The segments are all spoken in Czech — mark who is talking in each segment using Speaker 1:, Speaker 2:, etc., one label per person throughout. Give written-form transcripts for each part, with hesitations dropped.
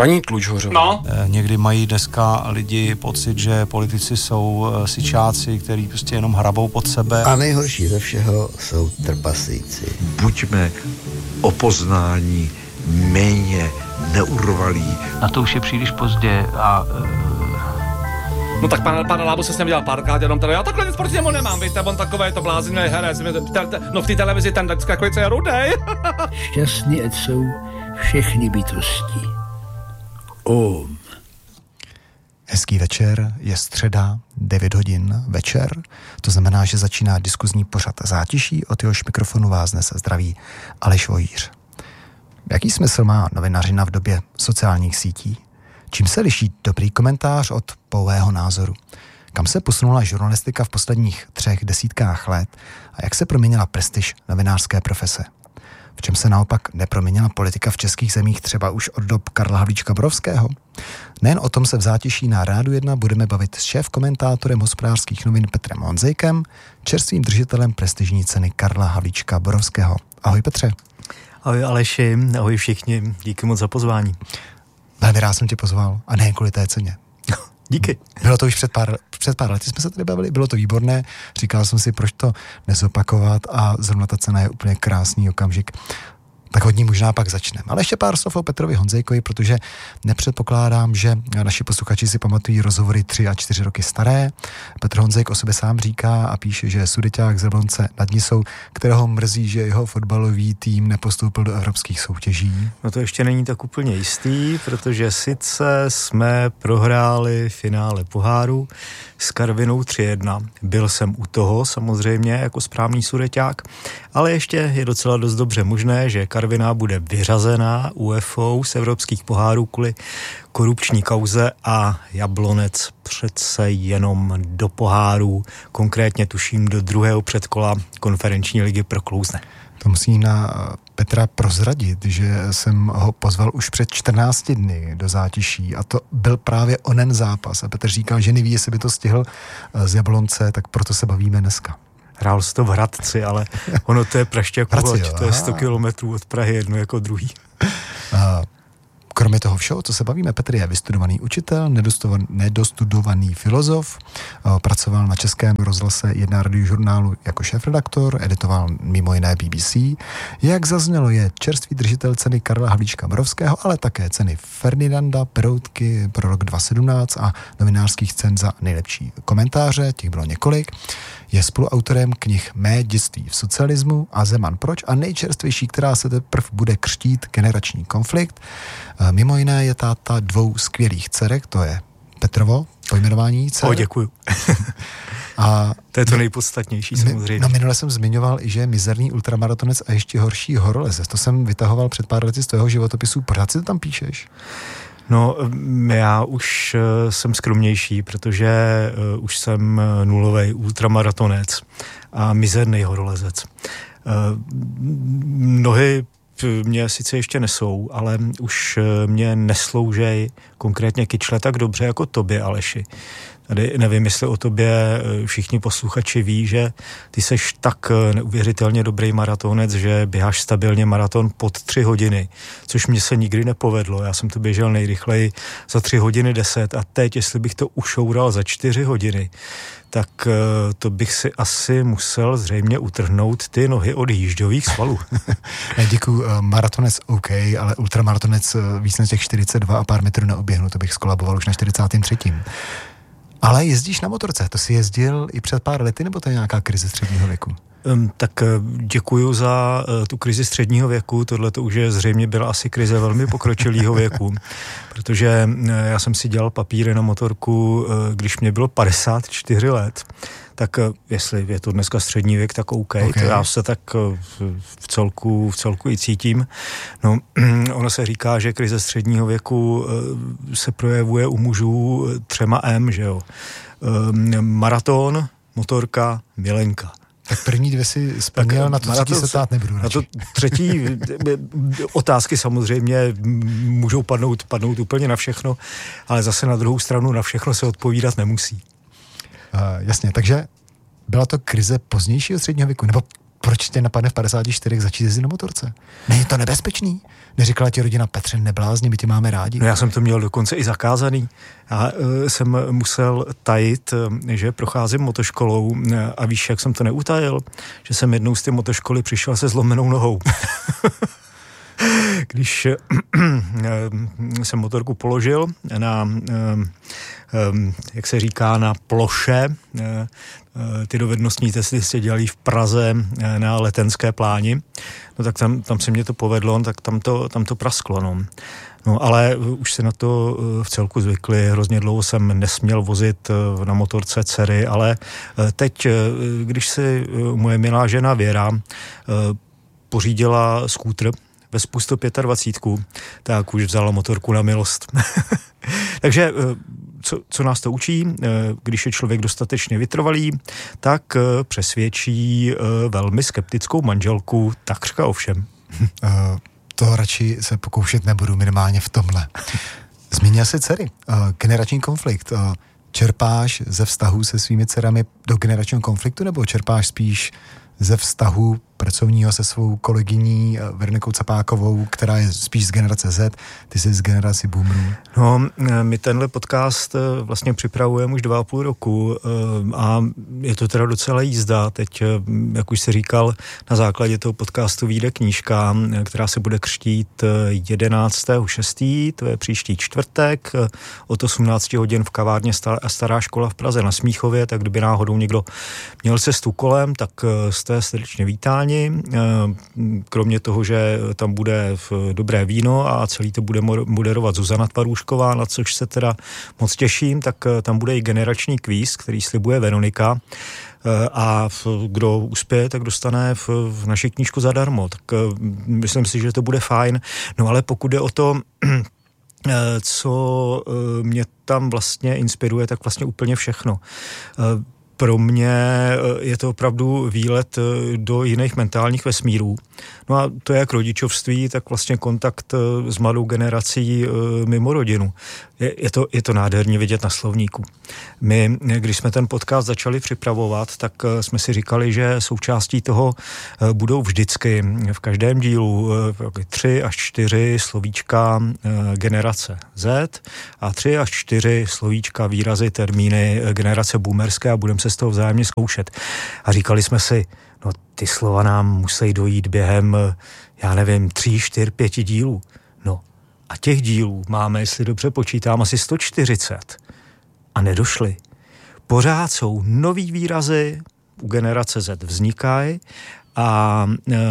Speaker 1: Paní Tlučhořová.
Speaker 2: No. Někdy mají dneska lidi pocit, že politici jsou syčáci, který prostě jenom hrabou pod sebe.
Speaker 3: A nejhorší ze všeho jsou trpaslíci.
Speaker 4: Buďme o poznání méně neurvalí.
Speaker 5: Na to už je příliš pozdě a...
Speaker 6: No tak pan Lábo se s ním dělal párkrát, jenom teda já takhle nic proti němu nemám, víte, on takovej to blázinný herec, no v té televizi ten takový, co je rudej.
Speaker 7: Šťastný ať jsou všechny bytosti. Om.
Speaker 2: Hezký večer, je středa, 9 hodin večer, to znamená, že začíná diskuzní pořad Zátiší, od jehož mikrofonu vás dnes zdraví Aleš Vojíř. Jaký smysl má novinařina v době sociálních sítí? Čím se liší dobrý komentář od pouhého názoru? Kam se posunula žurnalistika v posledních 3 desítkách let a jak se proměnila prestiž novinářské profese? V čem se naopak neproměnila politika v českých zemích třeba už od dob Karla Havlíčka Borovského? Nejen o tom se v Zátiší na Rádu 1 budeme bavit s šéf-komentátorem Hospodářských novin Petrem Honzejkem, čerstvým držitelem prestižní ceny Karla Havlíčka Borovského. Ahoj Petře.
Speaker 8: Ahoj Aleši, ahoj všichni, díky moc za pozvání.
Speaker 2: Velmi rád jsem tě pozval a nejen kvůli té ceně.
Speaker 8: Díky.
Speaker 2: Bylo to už před pár lety jsme se tady bavili, bylo to výborné, říkal jsem si, proč to nezopakovat a zrovna ta cena je úplně krásný okamžik. Tak od ní možná pak začneme. Ale ještě pár slov o Petrovi Honzejkovi, protože nepředpokládám, že naši posluchači si pamatují rozhovory 3 a 4 roky staré. Petr Honzejk o sobě sám říká a píše, že je sudeťák z Jablonce nad Nisou, kterého mrzí, že jeho fotbalový tým nepostoupil do evropských soutěží.
Speaker 8: No to ještě není tak úplně jistý, protože sice jsme prohráli finále poháru s Karvinou 3-1. Byl jsem u toho samozřejmě jako správný sudeťák, ale ještě je docela dost dobře možné, že Karviná bude vyřazená UEFou z evropských pohárů kvůli korupční kauze a Jablonec přece jenom do pohárů, konkrétně tuším do 2. předkola konferenční ligy proklouzne.
Speaker 2: To musí na Petra prozradit, že jsem ho pozval už před 14 dny do Zátiší a to byl právě onen zápas. A Petr říkal, že neví, jestli by to stihl z Jablonce, tak proto se bavíme dneska.
Speaker 8: Hrál se to v Hradci, ale ono to je Prašťákovač, to je 100 kilometrů od Prahy jedno jako druhý.
Speaker 2: Kromě toho všeho, co se bavíme, Petr je vystudovaný učitel, nedostudovaný filozof, pracoval na Českém rozhlase 1 radiožurnálu jako šéfredaktor, editoval mimo jiné BBC. Jak zaznělo, je čerstvý držitel ceny Karla Havlíčka Borovského, ale také ceny Ferdinanda Peroutky pro rok 2017 a novinářských cen za nejlepší komentáře, těch bylo několik. Je spoluautorem knih Mé dětství v socialismu a Zeman proč a nejčerstvější, která se teprve bude křtít, Generační konflikt. Mimo jiné je táta 2 skvělých dcerek, to je Petrovo pojmenování dcer.
Speaker 8: Děkuju.
Speaker 2: A
Speaker 8: to je to nejpodstatnější samozřejmě.
Speaker 2: No minule jsem zmiňoval i, že je mizerný ultramaratonec a ještě horší horolezec. To jsem vytahoval před pár lety z tvého životopisu. Pořád si to tam píšeš?
Speaker 8: No, já už jsem skromnější, protože už jsem nulovej ultramaratonec a mizerný horolezec. Nohy mě sice ještě nesou, ale už mě nesloužej konkrétně kyčle tak dobře jako tobě, Aleši. Tady nevím, jestli o tobě všichni posluchači ví, že ty seš tak neuvěřitelně dobrý maratonec, že běháš stabilně maraton pod 3 hodiny, což mě se nikdy nepovedlo. Já jsem to běžel nejrychleji za 3 hodiny 10 a teď, jestli bych to ušoural za 4 hodiny, tak to bych si asi musel zřejmě utrhnout ty nohy od jížďových svalů.
Speaker 2: Děkuju, maratonec OK, ale ultramaratonec víc než těch 42 a pár metrů neoběhnu, to bych skolaboval už na 43. Ale jezdíš na motorce, to si jezdil i před pár lety, nebo to je nějaká krize středního věku?
Speaker 8: Tak děkuju za tu krizi středního věku, tohle to už je zřejmě byla asi krize velmi pokročilého věku, protože já jsem si dělal papíry na motorku, když mě bylo 54 let, tak jestli je to dneska střední věk, tak OK. To já se tak v celku i cítím. No, ono se říká, že krize středního věku se projevuje u mužů 3 M, že jo. Maraton, motorka, milenka.
Speaker 2: Tak první 2 si splnil, na to třetí se tát nebudu.
Speaker 8: Na to třetí otázky samozřejmě můžou padnout úplně na všechno, ale zase na druhou stranu na všechno se odpovídat nemusí.
Speaker 2: Jasně, takže byla to krize pozdějšího středního věku, nebo proč tě napadne v 54 začít jezdit na motorce? Není to nebezpečný? Neříkala ti rodina, Petře, neblázni, my tě máme rádi.
Speaker 8: No já jsem to měl dokonce i zakázaný. Já jsem musel tajit, že procházím motoškolou a víš, jak jsem to neutajil? Že jsem jednou z té motoškoly přišel se zlomenou nohou. Když jsem motorku položil na, jak se říká, na ploše, ty dovednostní testy se dělají v Praze na Letenské pláni, no tak tam se mě to povedlo, tak tam to prasklo, no. No, ale už se na to v celku zvykli, hrozně dlouho jsem nesměl vozit na motorce dcery, ale teď, když si moje milá žena Věra pořídila skútr ve spustu 25, tak už vzala motorku na milost. Takže co nás to učí? Když je člověk dostatečně vytrvalý, tak přesvědčí velmi skeptickou manželku takřka o všem.
Speaker 2: To radši se pokoušet nebudu, minimálně v tomhle. Zmínil jsi dcery. Generační konflikt. Čerpáš ze vztahu se svými dcerami do generačního konfliktu, nebo čerpáš spíš ze vztahu pracovního se svou kolegyní Veronikou Capákovou, která je spíš z generace Z, ty jsi z generace boomerů?
Speaker 8: No, my tenhle podcast vlastně připravujeme už 2,5 roku a je to teda docela jízda. Teď, jak už jsi říkal, na základě toho podcastu vyjde knížka, která se bude křtít 11.6., to je příští čtvrtek, od 18 hodin v kavárně Stará škola v Praze na Smíchově, tak kdyby náhodou někdo měl cestu kolem, tak jste srdečně vítáni. Kromě toho, že tam bude dobré víno a celý to bude moderovat Zuzana Tvarůšková, na což se teda moc těším, tak tam bude i generační kvíz, který slibuje Veronika, a kdo uspěje, tak dostane v naši knížku zadarmo. Tak myslím si, že to bude fajn. No ale pokud jde o to, co mě tam vlastně inspiruje, tak vlastně úplně všechno. Pro mě je to opravdu výlet do jiných mentálních vesmírů. No a to je jak rodičovství, tak vlastně kontakt s mladou generací mimo rodinu. Je to nádherně vidět na slovníku. My, když jsme ten podcast začali připravovat, tak jsme si říkali, že součástí toho budou vždycky v každém dílu 3 až 4 slovíčka generace Z a 3 až 4 slovíčka, výrazy, termíny generace boomerské a budeme se z toho vzájemně zkoušet. A říkali jsme si, no ty slova nám musí dojít během, já nevím, 3, 4, 5 dílů. No a těch dílů máme, jestli dobře počítám, asi 140. A nedošly. Pořád jsou nový výrazy, u generace Z vznikají a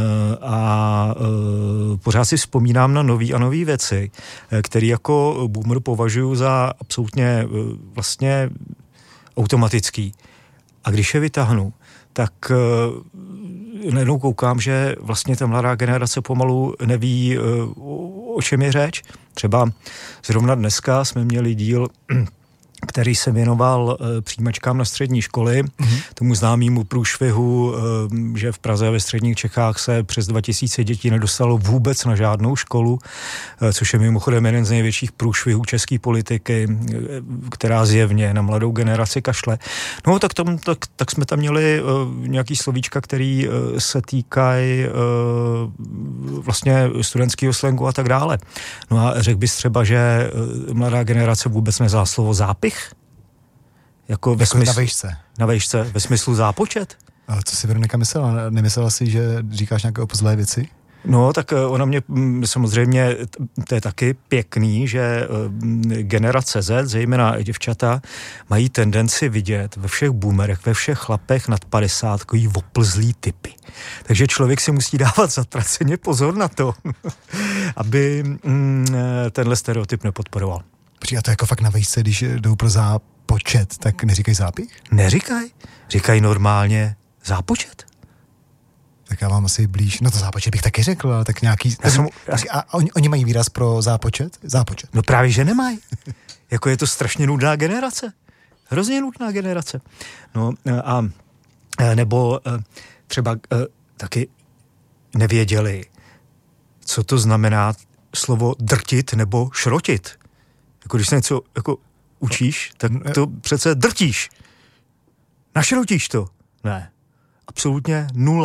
Speaker 8: pořád si vzpomínám na nový a nový věci, které jako boomer považuji za absolutně vlastně automatický. A když je vytáhnu, tak najednou koukám, že vlastně ta mladá generace pomalu neví, o čem je řeč. Třeba zrovna dneska jsme měli díl, který se věnoval přijímačkám na střední školy, tomu známému průšvihu, že v Praze a ve středních Čechách se přes 2000 dětí nedostalo vůbec na žádnou školu, což je mimochodem jeden z největších průšvihů české politiky, která zjevně na mladou generaci kašle. No tak jsme tam měli nějaký slovíčka, který se týkají vlastně studentského slangu a tak dále. No a řekl bys třeba, že mladá generace vůbec nezná slovo zápich? Jako na vejšce, ve smyslu zápočet.
Speaker 2: A co si Veronika myslela? Nemyslela si, že říkáš nějaké opozlé věci?
Speaker 8: No, tak ona mě samozřejmě, to je taky pěkný, že generace Z, zejména děvčata, mají tendenci vidět ve všech boomerech, ve všech chlapech nad 50 takový oplzlý typy. Takže člověk si musí dávat zatraceně pozor na to, aby tenhle stereotyp nepodporoval.
Speaker 2: A to jako fakt na vejšce, když jdou pro zápočet, tak neříkají zápich?
Speaker 8: Říkají normálně zápočet.
Speaker 2: Tak já mám asi blíž, no to zápočet bych taky řekl, ale tak nějaký... A oni mají výraz pro zápočet? Zápočet.
Speaker 8: No právě, že nemají. Jako je to strašně nudná generace. Hrozně nudná generace. No a nebo třeba taky nevěděli, co to znamená slovo drtit nebo šrotit. Jako když se něco jako učíš, tak to přece drtíš. Našrotíš to. Ne. Absolutně nula.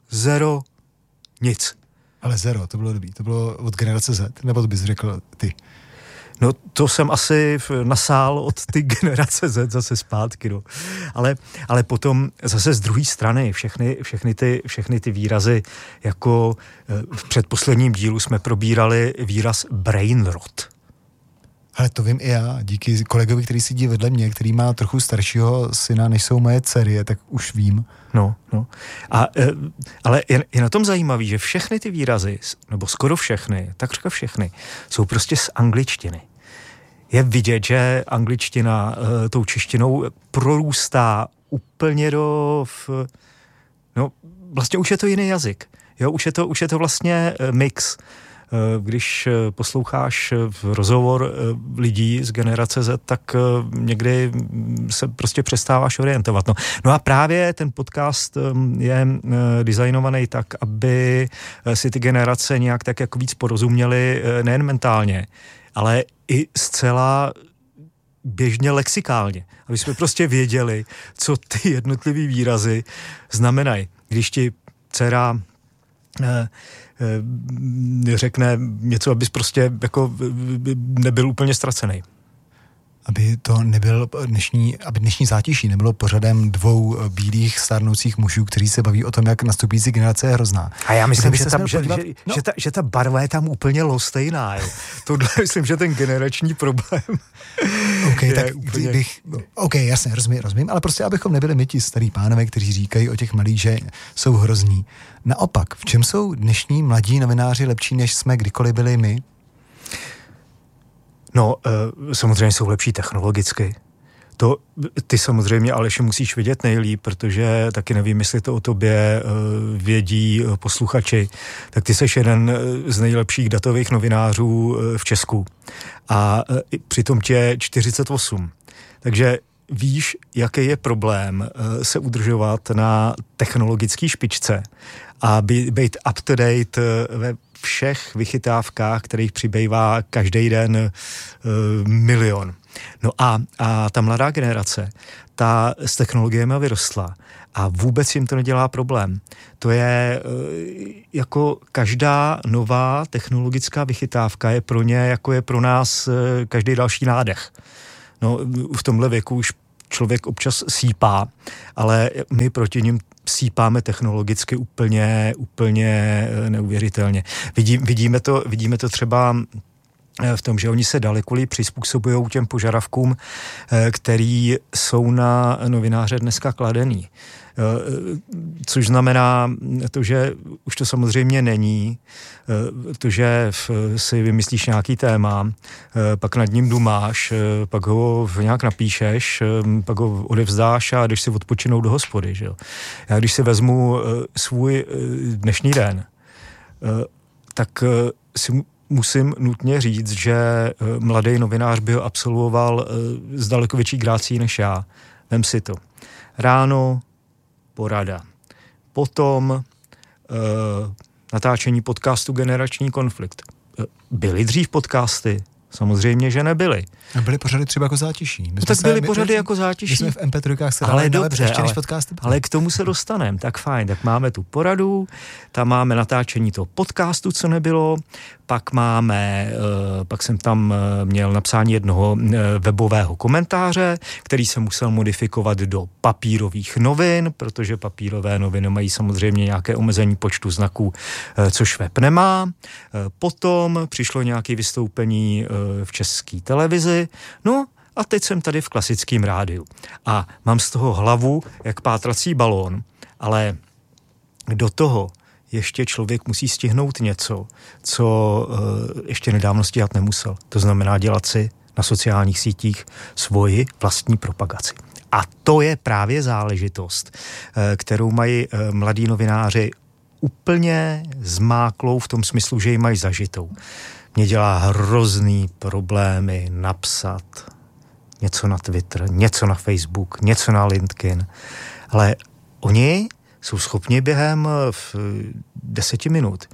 Speaker 8: zero, nic.
Speaker 2: Ale zero, to bylo dobrý. To bylo od generace Z, nebo to bys řekl ty?
Speaker 8: No to jsem asi nasál od ty generace Z zase zpátky, no. Ale potom zase z druhé strany všechny ty výrazy, jako v předposledním dílu jsme probírali výraz brain rot. Ale
Speaker 2: to vím i já, díky kolegovi, který sedí vedle mě, který má trochu staršího syna, než jsou moje dcery, tak už vím.
Speaker 8: No. Ale je na tom zajímavý, že všechny ty výrazy, nebo skoro všechny, takřka všechny, jsou prostě z angličtiny. Je vidět, že angličtina tou češtinou prorůstá úplně vlastně už je to jiný jazyk. Jo, už je to vlastně mix. Když posloucháš rozhovor lidí z generace Z, tak někdy se prostě přestáváš orientovat. No a právě ten podcast je designovaný tak, aby si ty generace nějak tak jako víc porozuměly nejen mentálně, ale i zcela běžně lexikálně. Aby jsme prostě věděli, co ty jednotlivý výrazy znamenají. Když ti dcera řekne něco, abys prostě jako nebyl úplně ztracený.
Speaker 2: Aby to nebyl dnešní zátiší nebylo pořadem dvou bílých stárnoucích mužů, kteří se baví o tom, jak nastupující generace je hrozná.
Speaker 8: A já myslím, že ta barva je tam úplně lostejná. Jo. Tohle myslím, že ten generační problém
Speaker 2: jasně, rozumím, ale prostě abychom nebyli my ti starý pánové, kteří říkají o těch malých, že jsou hrozní. Naopak, v čem jsou dnešní mladí novináři lepší, než jsme kdykoliv byli my?
Speaker 8: No, samozřejmě jsou lepší technologicky. To ty samozřejmě, Aleši, musíš vědět nejlíp, protože taky nevím, jestli to o tobě vědí posluchači. Tak ty seš jeden z nejlepších datových novinářů v Česku. A přitom tě je 48. Takže víš, jaký je problém se udržovat na technologické špičce a být up to date ve všech vychytávkách, kterých přibývá každý den milion. No a ta mladá generace, ta s technologiemi vyrostla a vůbec jim to nedělá problém. To je jako každá nová technologická vychytávka je pro ně, jako je pro nás každý další nádech. No v tomhle věku už člověk občas sípá, ale my proti nim sípáme technologicky úplně neuvěřitelně. Vidíme to třeba v tom, že oni se daleko přizpůsobují těm požadavkům, který jsou na novináře dneska kladený. Což znamená to, že už to samozřejmě není, to, že si vymyslíš nějaký téma, pak nad ním dumáš, pak ho nějak napíšeš, pak ho odevzdáš a jdeš si odpočinout do hospody. Že? Já když si vezmu svůj dnešní den, tak si musím nutně říct, že mladý novinář by ho absolvoval s daleko větší grácí než já. Vem si to. Ráno porada. Potom natáčení podcastu Generační konflikt. Byly dřív podcasty? Samozřejmě, že nebyly.
Speaker 2: A byly pořady třeba jako zátiší.
Speaker 8: Tak byly pořady jako zátiší.
Speaker 2: My jsme v MP3 se
Speaker 8: ale dobře,
Speaker 2: ještě než podcasty.
Speaker 8: Ale k tomu se dostaneme. Tak fajn, tak máme tu poradu, tam máme natáčení toho podcastu, co nebylo, pak jsem tam měl napsání jednoho webového komentáře, který jsem musel modifikovat do papírových novin, protože papírové noviny mají samozřejmě nějaké omezení počtu znaků, což web nemá. Potom přišlo nějaké vystoupení v České televizi, no a teď jsem tady v klasickém rádiu. A mám z toho hlavu jak pátrací balón, ale do toho ještě člověk musí stihnout něco, co ještě nedávno stíhat nemusel. To znamená dělat si na sociálních sítích svoji vlastní propagaci. A to je právě záležitost, kterou mají mladí novináři úplně zmáklou v tom smyslu, že ji mají zažitou. Mě dělá hrozný problémy napsat něco na Twitter, něco na Facebook, něco na LinkedIn, ale oni jsou schopni během 10 minut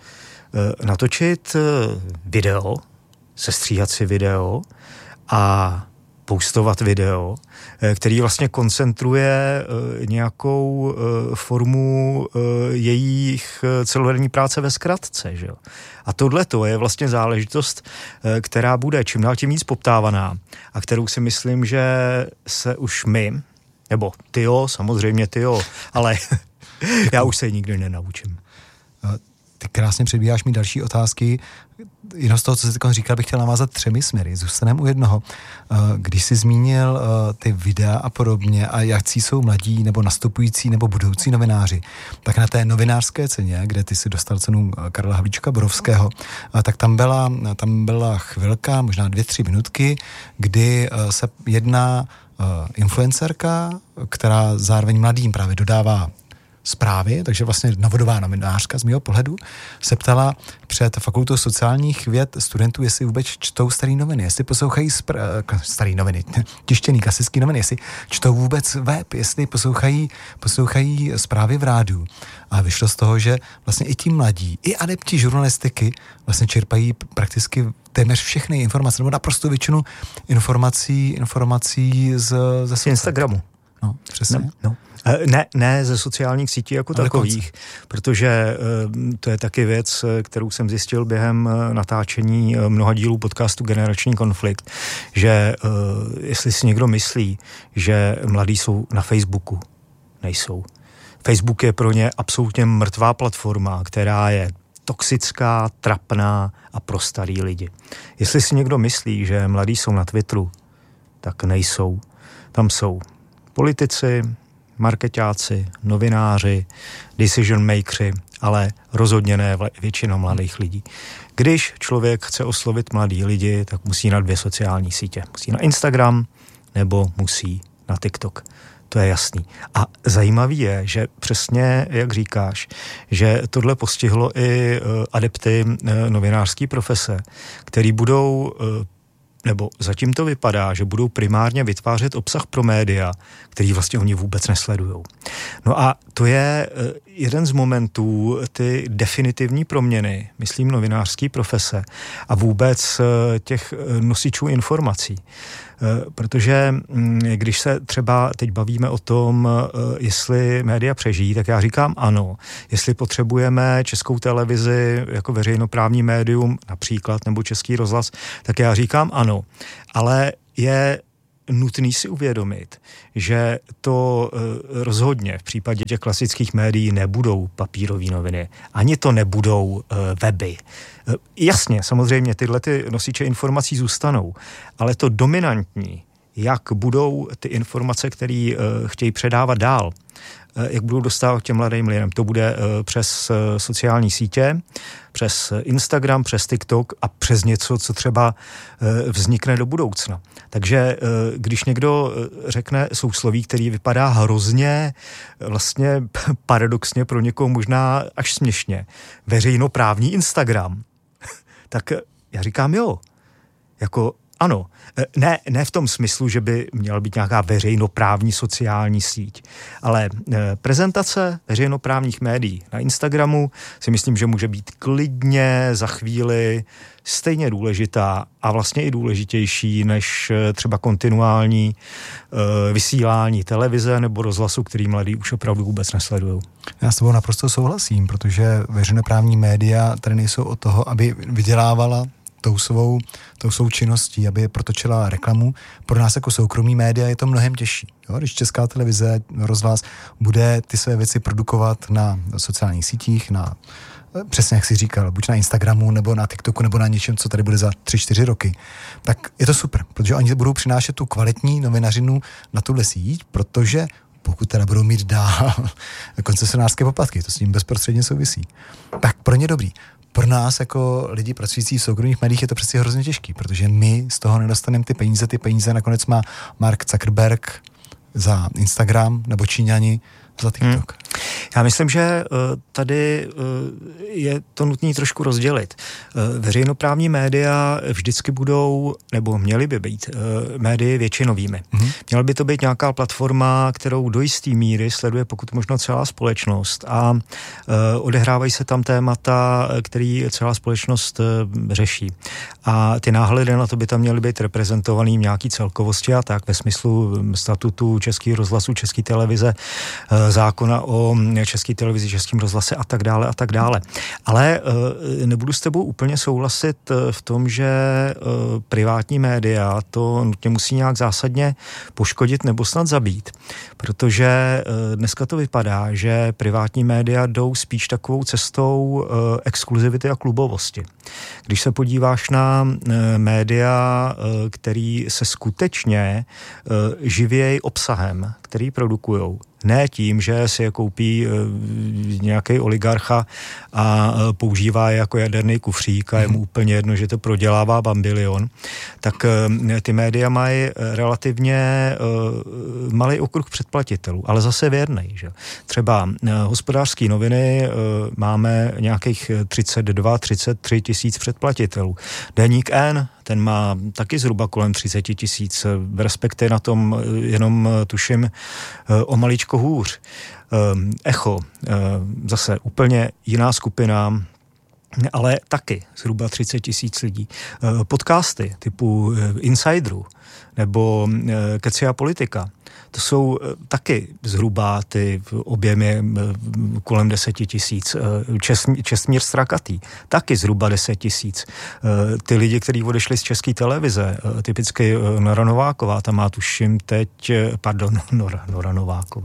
Speaker 8: natočit video, sestříhat si video a postovat video, který vlastně koncentruje nějakou formu jejich celodenní práce ve zkratce. Že jo? A tohleto je vlastně záležitost, která bude čím dál tím víc poptávaná a kterou si myslím, že se už my, nebo ty jo, samozřejmě ty jo, ale já už se ji nikdy nenaučím.
Speaker 2: Ty krásně předbíháš mi další otázky. Jenom z toho, co jsi teď říkal, bych chtěl navázat 3 směry. Zůstaneme u jednoho. Když jsi zmínil ty videa a podobně a jakcí jsou mladí nebo nastupující nebo budoucí novináři, tak na té novinářské ceně, kde ty si dostal cenu Karla Havlíčka Borovského, tak tam byla chvilka, možná 2-3 minutky, kdy se jedna influencerka, která zároveň mladým právě dodává zprávy, takže vlastně novodobá novinářka z mého pohledu, se ptala před fakultou sociálních věd studentů, jestli vůbec čtou staré noviny, jestli poslouchají staré noviny, tištěný klasický noviny, jestli čtou vůbec web, jestli poslouchají zprávy v rádiu. A vyšlo z toho, že vlastně i ti mladí, i adepti žurnalistiky vlastně čerpají prakticky téměř všechny informace, nebo naprosto většinu informací ze
Speaker 8: Instagramu.
Speaker 2: No, přesně.
Speaker 8: No. Ne ze sociálních sítí jako takových, protože to je taky věc, kterou jsem zjistil během natáčení mnoha dílů podcastu Generační konflikt, že jestli si někdo myslí, že mladí jsou na Facebooku, nejsou. Facebook je pro ně absolutně mrtvá platforma, která je toxická, trapná a pro starý lidi. Jestli si někdo myslí, že mladí jsou na Twitteru, tak nejsou. Tam jsou politici, marketáci, novináři, decision makeři, ale rozhodně ne většina mladých lidí. Když člověk chce oslovit mladý lidi, tak musí na 2 sociální sítě. Musí na Instagram nebo musí na TikTok. To je jasný. A zajímavý je, že přesně, jak říkáš, že tohle postihlo i adepty novinářské profese, který budou nebo zatím to vypadá, že budou primárně vytvářet obsah pro média, který vlastně oni vůbec nesledujou. No a to je jeden z momentů ty definitivní proměny, myslím, novinářské profese a vůbec těch nosičů informací. Protože když se třeba teď bavíme o tom, jestli média přežijí, tak já říkám ano. Jestli potřebujeme Českou televizi jako veřejnoprávní médium například, nebo Český rozhlas, tak já říkám ano. Ale je nutný si uvědomit, že to rozhodně v případě těch klasických médií nebudou papírové noviny, ani to nebudou weby. Jasně, samozřejmě tyhle ty nosiče informací zůstanou, ale to dominantní, jak budou ty informace, které chtějí předávat dál, jak budou dostávat těm mladým lidem, to bude přes sociální sítě, přes Instagram, přes TikTok a přes něco, co třeba vznikne do budoucna. Takže když někdo řekne sousloví, který vypadá hrozně, vlastně paradoxně pro někoho možná až směšně, veřejnoprávní Instagram, tak já říkám jo, jako ano, ne v tom smyslu, že by měla být nějaká veřejnoprávní sociální síť, ale prezentace veřejnoprávních médií na Instagramu si myslím, že může být klidně za chvíli stejně důležitá a vlastně i důležitější než třeba kontinuální vysílání televize nebo rozhlasu, který mladí už opravdu vůbec nesledují.
Speaker 2: Já s tebou naprosto souhlasím, protože veřejnoprávní média tady nejsou od toho, aby vydělávala tou svou činností, aby protočila reklamu. Pro nás jako soukromý média je to mnohem těžší. Jo? Když Česká televize, rozhlas bude ty své věci produkovat na sociálních sítích, přesně jak jsi říkal, buď na Instagramu, nebo na TikToku, nebo na něčem, co tady bude za 3-4 roky, tak je to super, protože oni budou přinášet tu kvalitní novinařinu na tuhle síť, protože pokud teda budou mít dál koncesionářské poplatky, to s ním bezprostředně souvisí, tak pro ně dobrý. Pro nás jako lidi pracující v soukromých médiích je to přeci hrozně těžký, protože my z toho nedostaneme ty peníze nakonec má Mark Zuckerberg za Instagram nebo Číňani za TikTok.
Speaker 8: Já myslím, že tady je to nutné trošku rozdělit. Veřejnoprávní média vždycky budou, nebo měly by být médii většinovými. Měla by to být nějaká platforma, kterou do jisté míry sleduje pokud možno celá společnost a odehrávají se tam témata, který celá společnost řeší. A ty náhledy na to by tam měly být reprezentovaný v nějaký celkovosti a tak ve smyslu statutu Českého rozhlasu, České televize, zákona o České televizi, Českém rozhlase a tak dále a tak dále. Ale nebudu s tebou úplně souhlasit v tom, že privátní média to nutně musí nějak zásadně poškodit nebo snad zabít, protože dneska to vypadá, že privátní média jdou spíš takovou cestou exkluzivity a klubovosti. Když se podíváš na média, který se skutečně živějí obsahem, který produkujou, ne tím, že si je koupí nějaký oligarcha a používá je jako jaderný kufřík a je mu úplně jedno, že to prodělává bambilion, tak ty média mají relativně malý okruh předplatitelů, ale zase věrnej. Že? Třeba Hospodářské noviny máme nějakých 32-33 tisíc předplatitelů. Deník N, ten má taky zhruba kolem 30 tisíc, respektive na tom jenom tuším o maličko hůř. Echo, zase úplně jiná skupina, ale taky zhruba 30 tisíc lidí. Podcasty typu Insideru nebo Keci a politika, to jsou taky zhruba ty objemy kolem 10 tisíc. Čestmír Strakatý, taky zhruba 10 tisíc. Ty lidi, kteří odešli z České televize, typicky Nora Nováková, tam má tuším teď, Nora Nováková.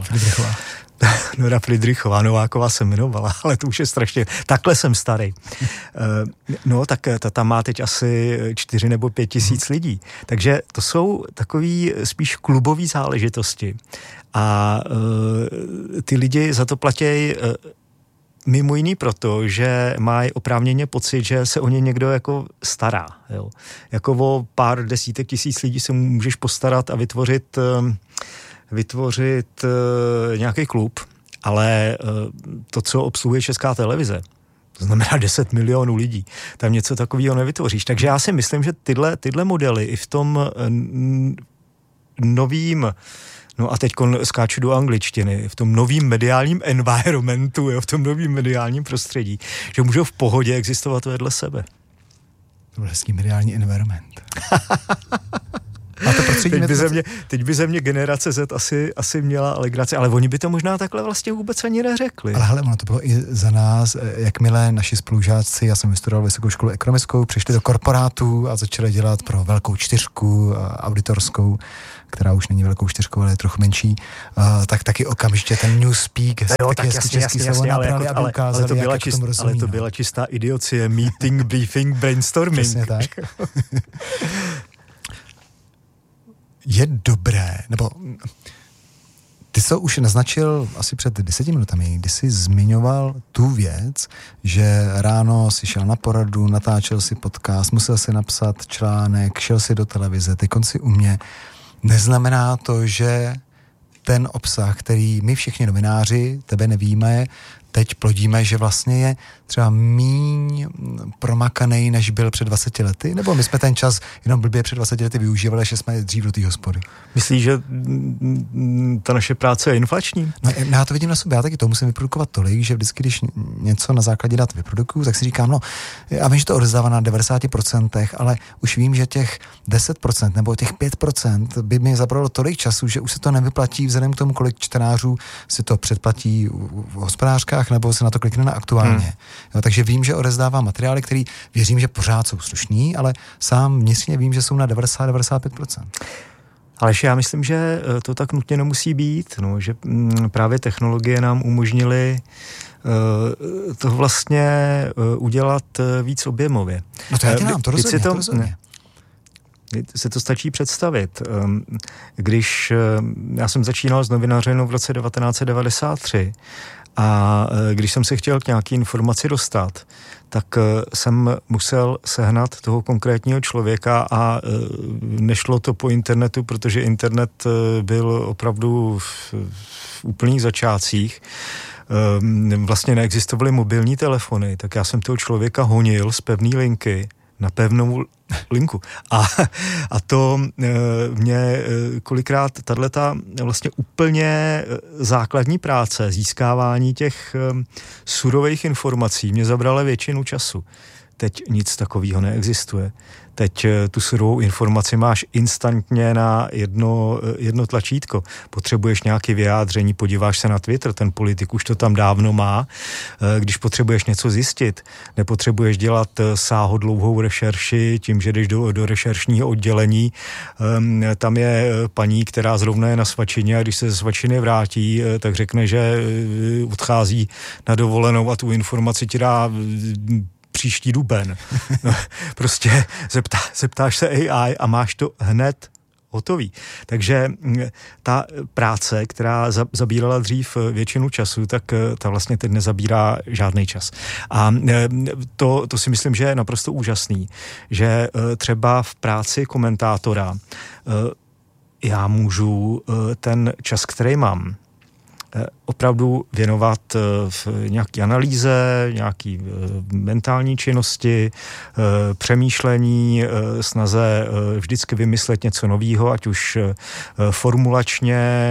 Speaker 8: Nora Fridrichová, Nováková se jmenovala, ale to už je strašně, takhle jsem starý. No, tak ta tam má teď asi 4 nebo 5 tisíc lidí. Takže to jsou takový spíš klubový záležitosti. A ty lidi za to platí mimo jiný proto, že mají oprávněně pocit, že se o ně někdo jako stará. Jo. Jako o pár desítek tisíc lidí se můžeš postarat a vytvořit nějaký klub, ale to, co obsluhuje Česká televize, to znamená 10 milionů lidí, tam něco takového nevytvoříš. Takže já si myslím, že tyhle modely i v tom novým, no a teď skáču do angličtiny, v tom novým mediálním environmentu, jo, v tom novým mediálním prostředí, že můžou v pohodě existovat vedle sebe.
Speaker 2: To byl hezký mediální environment. A to
Speaker 8: teď by ze mě generace Z asi měla alegraci, ale oni by to možná takhle vlastně vůbec ani neřekli.
Speaker 2: Ale hele, ono to bylo i za nás, jakmile naši spolužáci, já jsem vystudoval vysokou školu ekonomickou, přišli do korporátu a začali dělat pro velkou čtyřku auditorskou, která už není velkou čtyřkou, ale je trochu menší, tak taky okamžitě ten Newspeak, taky český slovo nabrali a ukázali, jak tomu rozumí.
Speaker 8: Ale to byla čistá idiocie, meeting, briefing, brainstorming.
Speaker 2: Přesně tak. Je dobré, nebo ty jsi už naznačil asi před 10 minutami, kdy jsi zmiňoval tu věc, že ráno si šel na poradu, natáčel si podcast, musel si napsat článek, šel si do televize, teď konci u mě. Neznamená to, že ten obsah, který my všichni novináři, tebe nevíme, teď plodíme, že vlastně je třeba míň promakanej, než byl před 20 lety? Nebo my jsme ten čas jenom blbě před 20 lety využívali, že jsme dřív do té hospody?
Speaker 8: Myslíš, že ta naše práce je inflační?
Speaker 2: No, já to vidím na sobě, já taky to musím vyprodukovat tolik, že vždycky, když něco na základě dat vyprodukuju, tak si říkám, no, já vím, že to odezdává na 90%, ale už vím, že těch 10% nebo těch 5% by mi zabralo tolik času, že už se to nevyplatí vzhledem k tomu, kolik čtenářů si to předplatí v hospodářkách nebo se na to klikne na aktuálně. Jo, takže vím, že odezdávám materiály, který věřím, že pořád jsou slušný, ale sám vnitřně vím, že jsou na 90-95%.
Speaker 8: Ale já myslím, že to tak nutně nemusí být, no, že právě technologie nám umožnily to vlastně udělat víc objemově.
Speaker 2: No to já dělám, to rozhodně.
Speaker 8: Se to stačí představit. Když já jsem začínal s novinařinou v roce 1993 a když jsem se chtěl k nějaký informaci dostat, tak jsem musel sehnat toho konkrétního člověka a nešlo to po internetu, protože internet byl opravdu v úplných začátcích. vlastně neexistovaly mobilní telefony, tak já jsem toho člověka honil z pevné linky na pevnou linku. A to mě kolikrát tato vlastně úplně základní práce, získávání těch surových informací mě zabrala většinu času. Teď nic takového neexistuje. Teď tu surovou informaci máš instantně na jedno tlačítko. Potřebuješ nějaké vyjádření, podíváš se na Twitter, ten politik už to tam dávno má. Když potřebuješ něco zjistit, nepotřebuješ dělat sáhodlouhou rešerši tím, že jdeš do rešeršního oddělení. Tam je paní, která zrovna je na svačině a když se ze svačiny vrátí, tak řekne, že odchází na dovolenou a tu informaci ti dá příští duben. No, prostě zeptáš se AI a máš to hned hotový. Takže ta práce, která zabírala dřív většinu času, tak ta vlastně teď nezabírá žádný čas. A to si myslím, že je naprosto úžasný, že třeba v práci komentátora já můžu ten čas, který mám, opravdu věnovat v nějaké analýze, nějaké mentální činnosti, přemýšlení, snaze vždycky vymyslet něco nového, ať už formulačně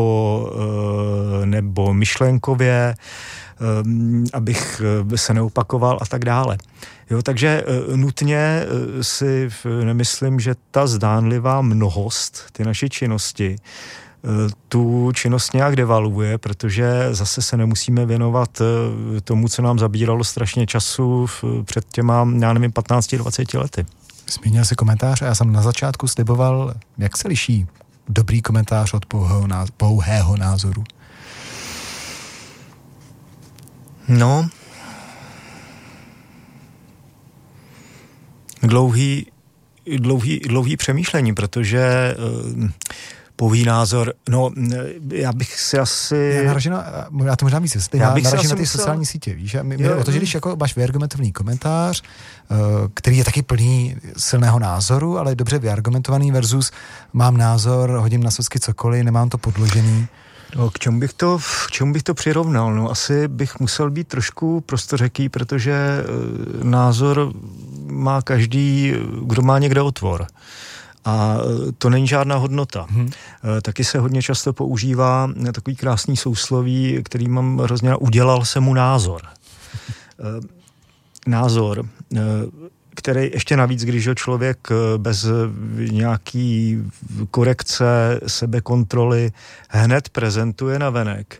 Speaker 8: nebo myšlenkově, abych se neopakoval a tak dále. Jo, takže nutně si nemyslím, že ta zdánlivá mnohost ty naší činnosti tu činnost nějak devalvuje, protože zase se nemusíme věnovat tomu, co nám zabíralo strašně času před těma, já nevím, 15-20 lety.
Speaker 2: Zmínil jsi komentář a já jsem na začátku sliboval, jak se liší dobrý komentář od pouhého názoru.
Speaker 8: No, dlouhý přemýšlení, protože pouhý názor, no, já bych si asi...
Speaker 2: Já to možná víc, ty naražím na ty sociální sítě, víš? O to, že když jako máš vyargumentovaný komentář, který je taky plný silného názoru, ale je dobře vyargumentovaný versus mám názor, hodím na socky cokoliv, nemám to podložený.
Speaker 8: No, k čemu bych to přirovnal? No, asi bych musel být trošku prostořeký, protože názor má každý, kdo má někde otvor. A to není žádná hodnota. Taky se hodně často používá takový krásný sousloví, který mám hrozně, udělal se mu názor. Názor, který ještě navíc, když ho člověk bez nějaký korekce, sebekontroly hned prezentuje navenek,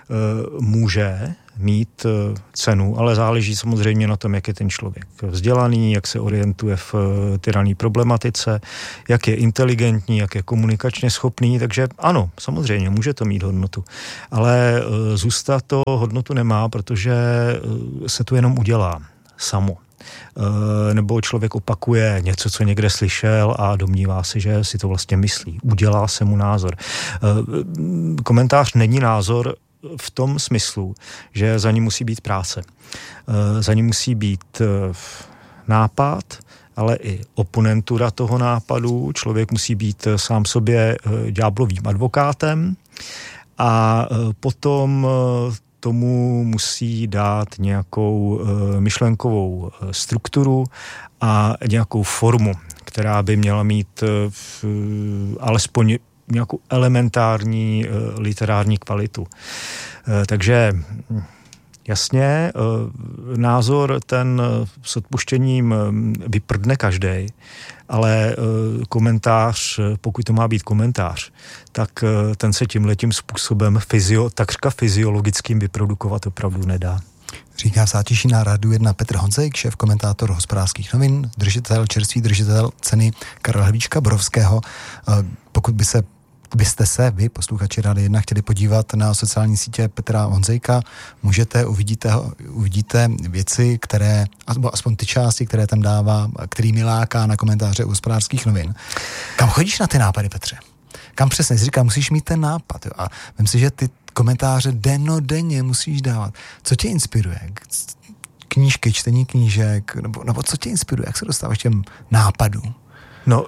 Speaker 8: může mít cenu, ale záleží samozřejmě na tom, jak je ten člověk vzdělaný, jak se orientuje v té dané problematice, jak je inteligentní, jak je komunikačně schopný, takže ano, samozřejmě může to mít hodnotu, ale zůstat to hodnotu nemá, protože se to jenom udělá samo. Nebo člověk opakuje něco, co někde slyšel a domnívá se, že si to vlastně myslí. Udělá se mu názor. Komentář není názor v tom smyslu, že za ní musí být práce. Za ní musí být nápad, ale i oponentura toho nápadu. Člověk musí být sám sobě ďáblovým advokátem a potom tomu musí dát nějakou myšlenkovou strukturu a nějakou formu, která by měla mít alespoň nějakou elementární literární kvalitu. Takže jasně, názor ten s odpuštěním vyprdne každej, ale komentář, pokud to má být komentář, tak ten se tímhletím způsobem takřka fyziologickým vyprodukovat opravdu nedá.
Speaker 2: Říká v zátiší na Rádiu 1 Petr Honzejk, šéf komentátor Hospodářských novin, čerstvý držitel ceny Karla Helvíčka Borovského. Pokud byste se vy, posluchači Rádia 1, chtěli podívat na sociální sítě Petra Honzejka, uvidíte věci, které, aspoň ty části, které tam dává, kterými láká na komentáře u Hospodářských novin. Kam chodíš na ty nápady, Petře? Kam přesně? Jsi říká, musíš mít ten nápad. Jo? A vím si, že ty komentáře dennodenně musíš dávat. Co tě inspiruje? Knížky, čtení knížek? Nebo co tě inspiruje? Jak se dostáváš těm nápadům?
Speaker 8: No,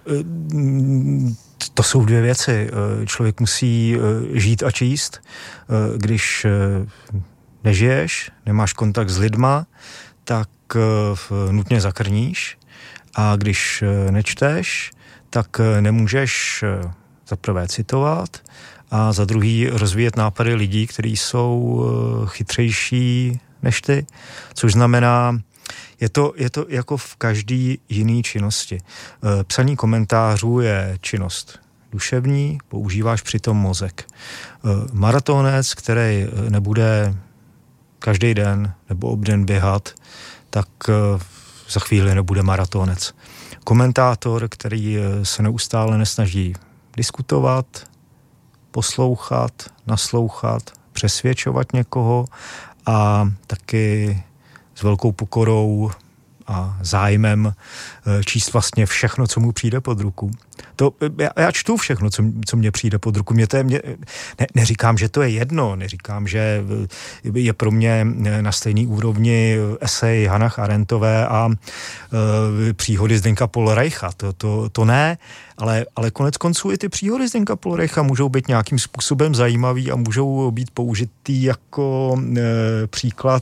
Speaker 8: to jsou dvě věci. Člověk musí žít a číst. Když nežiješ, nemáš kontakt s lidma, tak nutně zakrníš a když nečteš, tak nemůžeš za prvé citovat a za druhý rozvíjet nápady lidí, kteří jsou chytřejší než ty, což znamená, je to jako v každý jiný činnosti. Psaní komentářů je činnost duševní, používáš přitom mozek. Maratonec, který nebude každý den nebo obden běhat, tak za chvíli nebude maratonec. Komentátor, který se neustále nesnaží diskutovat, poslouchat, naslouchat, přesvědčovat někoho a taky s velkou pokorou a zájmem číst vlastně všechno, co mu přijde pod ruku. Já čtu všechno, co mě přijde pod ruku. Neříkám, že to je jedno, neříkám, že je pro mě na stejný úrovni esej Hannah Arendtové a příhody Zdeňka Pollreicha. To ne, ale konec konců i ty příhody Zdeňka Pollreicha můžou být nějakým způsobem zajímavý a můžou být použitý jako příklad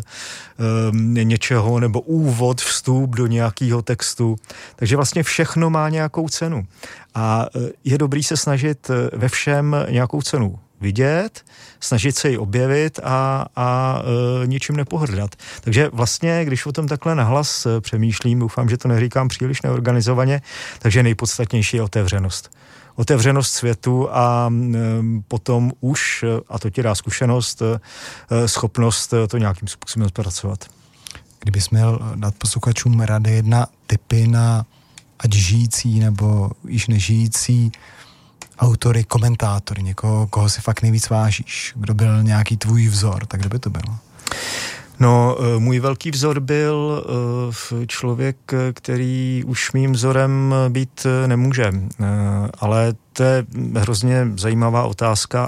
Speaker 8: něčeho nebo úvod, vstup do nějakého textu. Takže vlastně všechno má nějakou cenu. A je dobrý se snažit ve všem nějakou cenu vidět, snažit se ji objevit a ničím nepohrdat. Takže vlastně, když o tom takhle nahlas přemýšlím, doufám, že to neříkám příliš neorganizovaně, takže nejpodstatnější je otevřenost. Otevřenost světu a potom už, a to ti dá zkušenost, schopnost to nějakým způsobem zpracovat.
Speaker 2: Kdybys měl dát posluchačům rady 1 tipy na ať žijící nebo již nežijící autory, komentátory, někoho, koho si fakt nejvíc vážíš, kdo byl nějaký tvůj vzor, tak kdo by to byl?
Speaker 8: No, můj velký vzor byl člověk, který už mým vzorem být nemůže, ale to je hrozně zajímavá otázka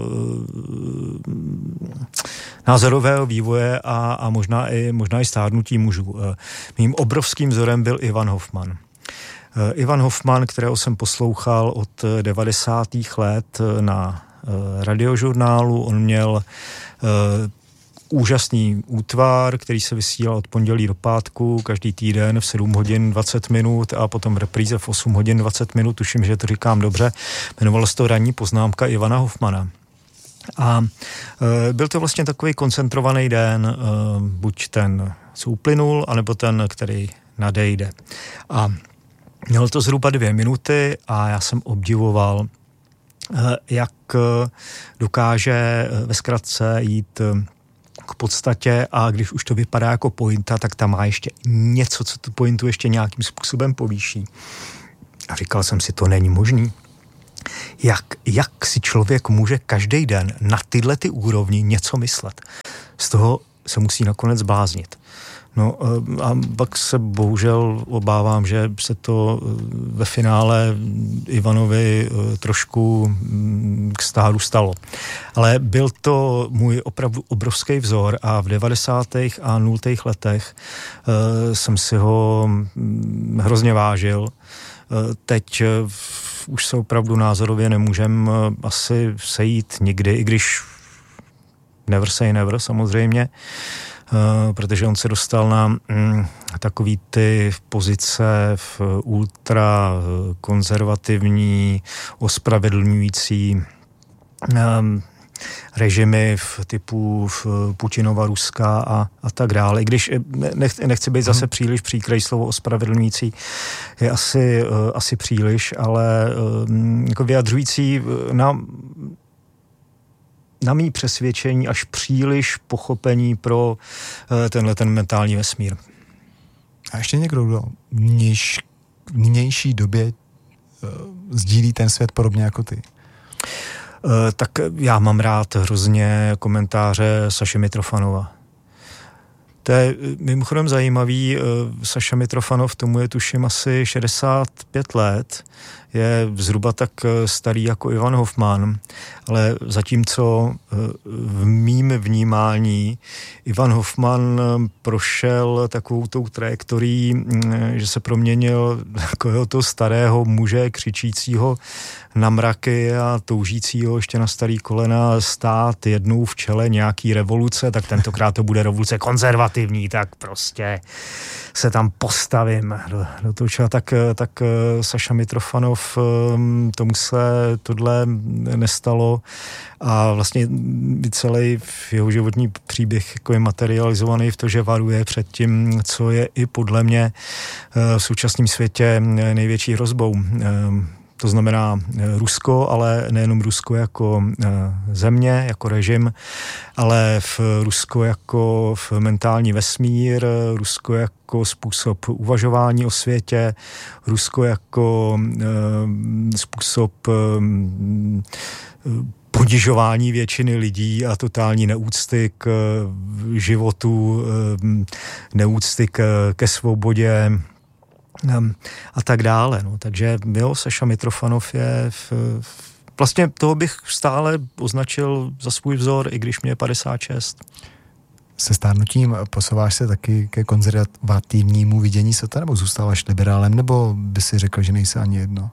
Speaker 8: názorového vývoje a možná i stárnutí mužů. Mým obrovským vzorem byl Ivan Hofman. Ivan Hofman, kterého jsem poslouchal od 90. let na radiožurnálu, on měl úžasný útvar, který se vysílal od pondělí do pátku, každý týden v 7 hodin 20 minut a potom repríze v 8 hodin 20 minut, tuším, že to říkám dobře, jmenovalo se to Ranní poznámka Ivana Hofmana. A byl to vlastně takový koncentrovaný den, buď ten, co uplynul, anebo ten, který nadejde. A mělo to zhruba 2 minuty a já jsem obdivoval, jak dokáže ve zkratce jít k podstatě a když už to vypadá jako pointa, tak tam má ještě něco, co tu pointu ještě nějakým způsobem povýší. A říkal jsem si, to není možný. Jak si člověk může každý den na tyhle ty úrovni něco myslet? Z toho se musí nakonec bláznit. No a pak se bohužel obávám, že se to ve finále Ivanovi trošku k stáru stalo. Ale byl to můj opravdu obrovský vzor a v 90. a 0. letech jsem si ho hrozně vážil. Teď už se opravdu názorově nemůžem asi sejít nikdy, i když never say never samozřejmě, protože on se dostal na takový ty pozice v ultra konzervativní, ospravedlňující režimy v typu Putinova Ruska a tak dále. I když nechci být zase příliš příkrý, slovo ospravedlňující je asi příliš, ale jako vyjadřující na mý přesvědčení až příliš pochopení pro ten mentální vesmír.
Speaker 2: A ještě někdo, kdo v nynější době sdílí ten svět podobně jako ty?
Speaker 8: Tak já mám rád hrozně komentáře Saše Mitrofanova. To je mimochodem zajímavý, Saša Mitrofanov, tomu je tuším asi 65 let, je zhruba tak starý jako Ivan Hofman, ale zatímco v mým vnímání Ivan Hofman prošel takovou tou trajektorií, že se proměnil takového toho starého muže křičícího na mraky a toužícího ještě na starý kolena stát jednou v čele nějaký revoluce, tak tentokrát to bude revoluce konzervativní, tak prostě se tam postavím do toho čela. Tak Saša Mitrofanov, tomu se tohle nestalo a vlastně celý jeho životní příběh jako je materializovaný v to, že varuje před tím, co je i podle mě v současném světě největší hrozbou. To znamená Rusko, ale nejenom Rusko jako země, jako režim, ale v Rusko jako v mentální vesmír, Rusko jako způsob uvažování o světě, Rusko jako způsob ponižování většiny lidí a totální neúcty k životu, neúcty ke svobodě a tak dále. No. Takže jo, Saša Mitrofanov je vlastně toho bych stále označil za svůj vzor, i když mě je 56.
Speaker 2: Se stárnutím posouváš se taky ke konzervativnímu vidění světa, nebo zůstáváš liberálem, nebo by si řekl, že nejsi ani jedno?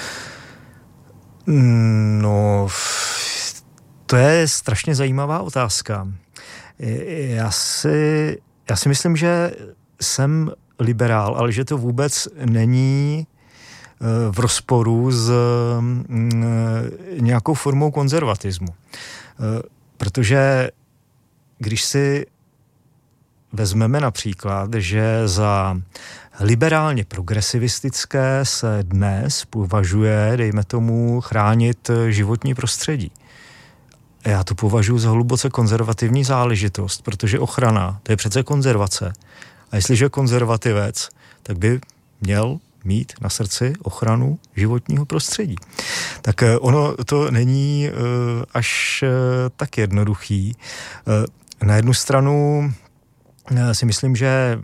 Speaker 8: No, to je strašně zajímavá otázka. Já si myslím, že jsem liberál, ale že to vůbec není v rozporu s nějakou formou konzervatismu. Protože když si vezmeme například, že za liberálně progresivistické se dnes považuje, dejme tomu, chránit životní prostředí. Já to považuji za hluboce konzervativní záležitost, protože ochrana, to je přece konzervace. A jestliže konzervativec, tak by měl mít na srdci ochranu životního prostředí. Tak ono to není až tak jednoduchý. Na jednu stranu si myslím, že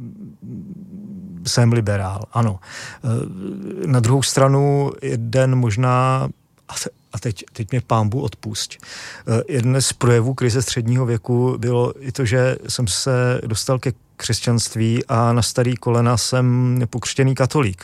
Speaker 8: jsem liberál, ano. Na druhou stranu jeden možná, a teď mě pánbu odpusť. Jeden z projevů krize středního věku bylo i to, že jsem se dostal ke křesťanství a na starý kolena jsem pokřtěný katolík.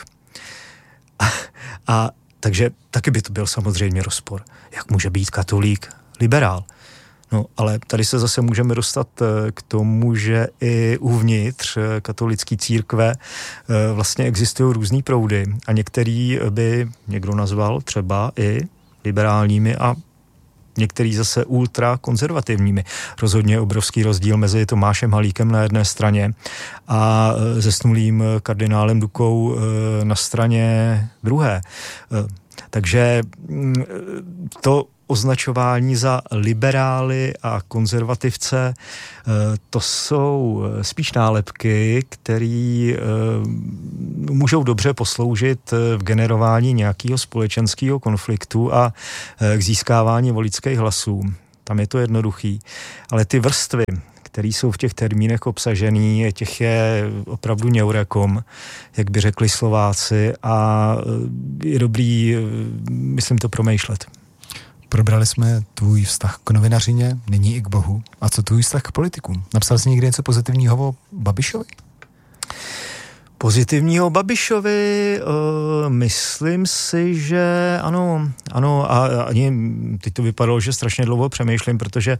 Speaker 8: A takže taky by to byl samozřejmě rozpor. Jak může být katolík liberál? No, ale tady se zase můžeme dostat k tomu, že i uvnitř katolické církve vlastně existují různý proudy a některý by někdo nazval třeba i liberálními a některý zase ultrakonzervativními. Rozhodně je obrovský rozdíl mezi Tomášem Halíkem na jedné straně a zesnulým kardinálem Dukou na straně druhé. Takže to označování za liberály a konzervativce, to jsou spíš nálepky, které můžou dobře posloužit v generování nějakého společenského konfliktu a k získávání voličských hlasů. Tam je to jednoduchý. Ale ty vrstvy, které jsou v těch termínech obsažený, těch je opravdu neurekom, jak by řekli Slováci, a je dobrý, myslím, to promýšlet.
Speaker 2: Probrali jsme tvůj vztah k novinařině, nyní i k Bohu. A co tvůj vztah k politikům? Napsal jsi někdy něco pozitivního o Babišovi?
Speaker 8: Pozitivního Babišovi, myslím si, že ano, a ani teď to vypadalo, že strašně dlouho přemýšlím, protože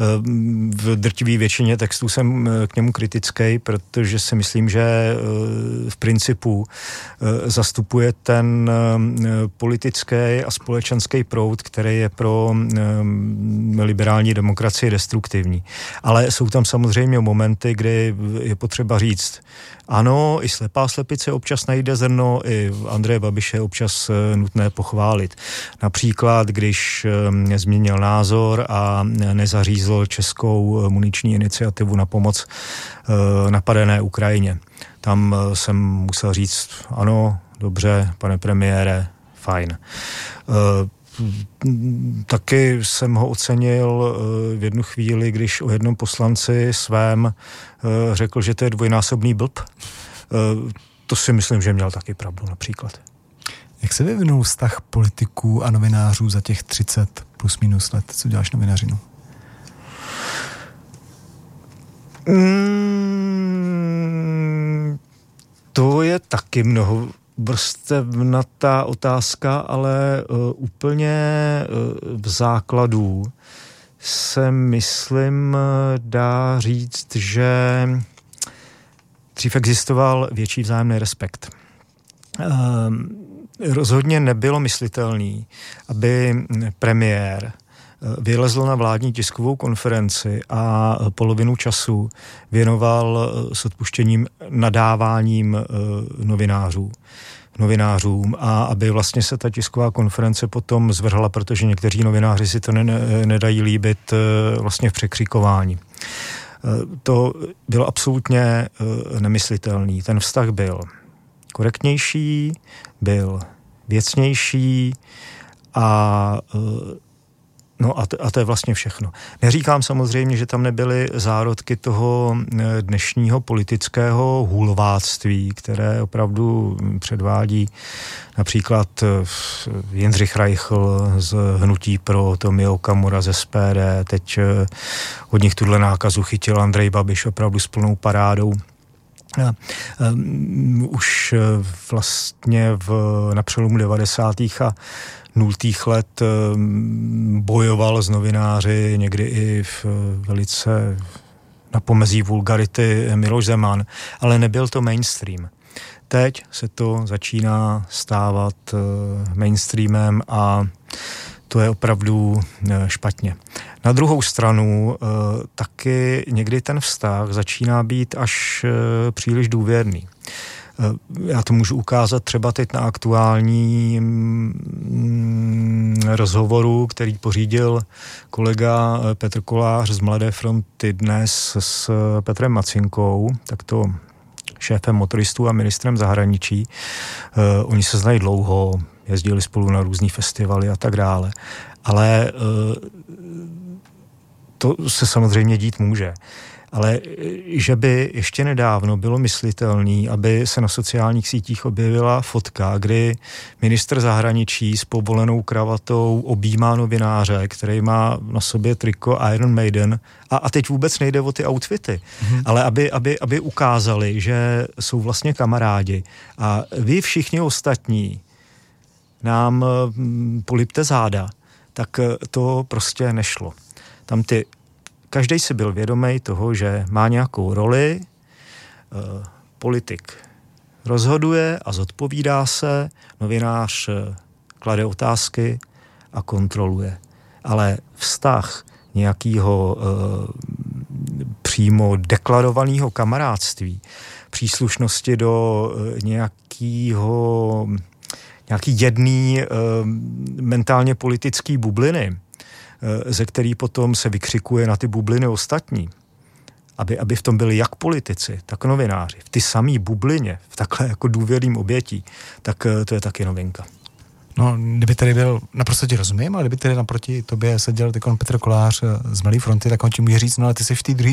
Speaker 8: v drtivé většině textů jsem k němu kritický, protože si myslím, že v principu zastupuje ten politický a společenský proud, který je pro liberální demokracii destruktivní. Ale jsou tam samozřejmě momenty, kdy je potřeba říct, ano, i slepá slepice občas najde zrno, i Andreje Babiše je občas nutné pochválit. Například, když změnil názor a nezařízl českou muniční iniciativu na pomoc napadené Ukrajině. Tam jsem musel říct, ano, dobře, pane premiére, fajn. taky jsem ho ocenil v jednu chvíli, když o jednom poslanci svém řekl, že to je dvojnásobný blb. To si myslím, že měl taky pravdu například.
Speaker 2: Jak se vyvinul vztah politiků a novinářů za těch 30 plus minus let, co děláš novinařinu?
Speaker 8: To je taky mnohovrstevnatá otázka, ale úplně v základu se myslím dá říct, že dřív existoval větší vzájemný respekt. Rozhodně nebylo myslitelný, aby premiér vylezl na vládní tiskovou konferenci a polovinu času věnoval s odpuštěním nadáváním novinářům a aby vlastně se ta tisková konference potom zvrhla, protože někteří novináři si to nedají líbit vlastně v překřikování. To bylo absolutně nemyslitelný. Ten vztah byl korektnější, byl věcnější a to je vlastně všechno. Neříkám samozřejmě, že tam nebyly zárodky toho dnešního politického hůlováctví, které opravdu předvádí například Jindřich Reichl z Hnutí pro, Tomio Okamura z SPD, teď od nich tuhle nákazu chytil Andrej Babiš opravdu s plnou parádou. Už vlastně na přelomu 90. a 0. let bojoval s novináři, někdy i velice na pomezí vulgarity Miloš Zeman, ale nebyl to mainstream. Teď se to začíná stávat mainstreamem a to je opravdu špatně. Na druhou stranu taky někdy ten vztah začíná být až příliš důvěrný. Já to můžu ukázat třeba teď na aktuální rozhovoru, který pořídil kolega Petr Kolář z Mladé fronty dnes s Petrem Macinkou, takto šéfem motoristů a ministrem zahraničí. Oni se znají dlouho, jezdili spolu na různý festivaly a tak dále. Ale to se samozřejmě dít může. Ale že by ještě nedávno bylo myslitelný, aby se na sociálních sítích objevila fotka, kdy ministr zahraničí s povolenou kravatou objímá novináře, který má na sobě triko Iron Maiden a teď vůbec nejde o ty outfity, ale aby ukázali, že jsou vlastně kamarádi a vy všichni ostatní nám polipte záda, tak to prostě nešlo. Tam každý si byl vědomý toho, že má nějakou roli, politik rozhoduje a zodpovídá se, novinář klade otázky a kontroluje. Ale vztah nějakého přímo deklarovaného kamarádství, příslušnosti do nějaký jedný mentálně politický bubliny, ze který potom se vykřikuje na ty bubliny ostatní, aby v tom byli jak politici, tak novináři, v ty samý bublině, v takhle jako důvěrným obětí, tak to je taky novinka.
Speaker 2: No, kdyby tady byl, naprosto ti rozumím, ale kdyby tady naproti tobě seděl Petr Kolář z Mladé fronty, tak on ti může říct, no ale ty jsi v té druhé